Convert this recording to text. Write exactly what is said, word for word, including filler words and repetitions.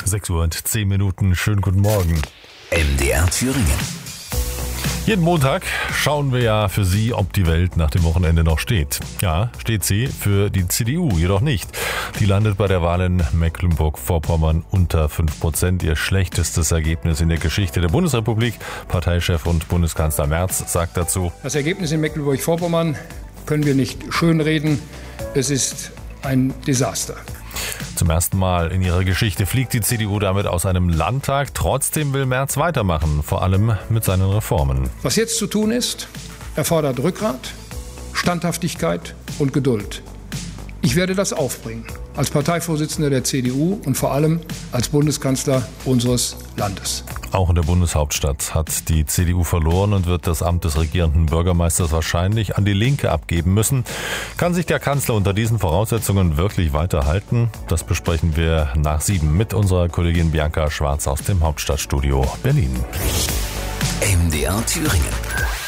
sechs Uhr und zehn Minuten. Schönen guten Morgen. M D R Thüringen. Jeden Montag schauen wir ja für Sie, ob die Welt nach dem Wochenende noch steht. Ja, steht sie, für die C D U jedoch nicht. Die landet bei der Wahl in Mecklenburg-Vorpommern unter fünf Prozent. Ihr schlechtestes Ergebnis in der Geschichte der Bundesrepublik. Parteichef und Bundeskanzler Merz sagt dazu: Das Ergebnis in Mecklenburg-Vorpommern können wir nicht schönreden. Es ist ein Desaster. Zum ersten Mal in ihrer Geschichte fliegt die C D U damit aus einem Landtag. Trotzdem will Merz weitermachen, vor allem mit seinen Reformen. Was jetzt zu tun ist, erfordert Rückgrat, Standhaftigkeit und Geduld. Ich werde das aufbringen, als Parteivorsitzender der C D U und vor allem als Bundeskanzler unseres Landes. Auch in der Bundeshauptstadt hat die C D U verloren und wird das Amt des regierenden Bürgermeisters wahrscheinlich an die Linke abgeben müssen. Kann sich der Kanzler unter diesen Voraussetzungen wirklich weiterhalten? Das besprechen wir nach sieben mit unserer Kollegin Bianca Schwarz aus dem Hauptstadtstudio Berlin. M D R Thüringen.